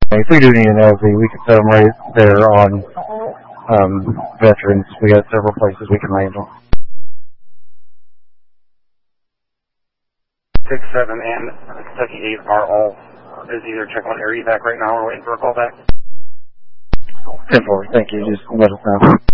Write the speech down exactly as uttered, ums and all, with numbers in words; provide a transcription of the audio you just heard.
If we do need an L Z, we can set them right there on um, veterans. We got several places we can land them. Six, seven, and Kentucky eight are all is either check on air evac right now or waiting for a call back. ten four, thank you. Just let us know.